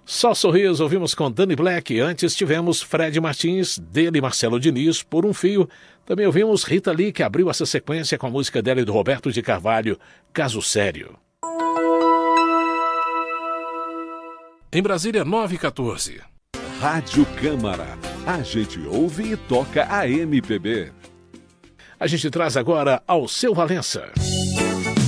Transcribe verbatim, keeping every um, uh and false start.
Só sorriso, ouvimos com Dani Black. Antes tivemos Fred Martins, dele Marcelo Diniz, Por um Fio. Também ouvimos Rita Lee, que abriu essa sequência com a música dela e do Roberto de Carvalho, Caso Sério. Em Brasília, nove e quatorze. Rádio Câmara. A gente ouve e toca a M P B. A gente traz agora Alceu Valença.